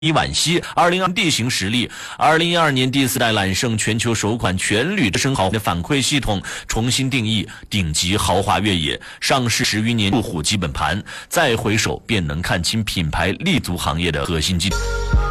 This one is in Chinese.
伊惋惜2022地形实力，2012年第4代揽胜全球首款全铝声豪的反馈系统重新定义顶级豪华越野，上市10余年入虎基本盘，再回首便能看清品牌立足行业的核心竞争。